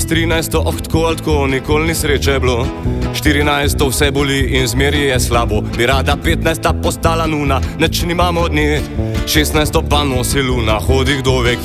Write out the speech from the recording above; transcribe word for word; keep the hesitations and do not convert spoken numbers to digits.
trinajsto, oh tako ali tako, nikoli ni sreče bilo. štirinajsto vse boli in zmeri je slabo. Bi rada petnajsta postala nuna, neč nimamo od nje. šestnajsto pa nosi luna, hodi kdo ve kje.